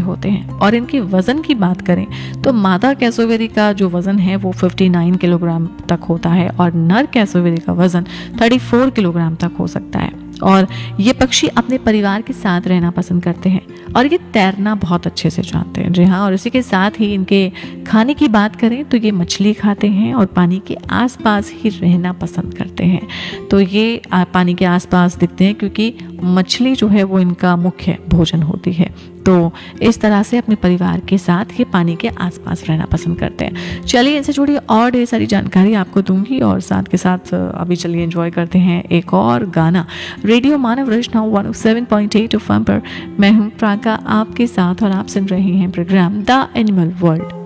होते हैं। और इनके वज़न की बात करें तो मादा कैसोवेरी का जो वज़न है वो 59 किलोग्राम तक होता है और नर कैसोवेरी का वज़न 34 किलोग्राम तक हो सकता है। और ये पक्षी अपने परिवार के साथ रहना पसंद करते हैं और ये तैरना बहुत अच्छे से जानते हैं। जी हाँ, और इसी के साथ ही इनके खाने की बात करें तो ये मछली खाते हैं और पानी के आसपास ही रहना पसंद करते हैं। तो ये पानी के आसपास दिखते हैं क्योंकि मछली जो है वो इनका मुख्य भोजन होती है। तो इस तरह से अपने परिवार के साथ ये पानी के आसपास रहना पसंद करते हैं। चलिए, इनसे जुड़ी और ढेर सारी जानकारी आपको दूंगी और साथ के साथ अभी चलिए एंजॉय करते हैं एक और गाना। रेडियो मानव रचना 107.8 FM पर मैं हूँ प्राका आपके साथ और आप सुन रहे हैं प्रोग्राम द एनिमल वर्ल्ड।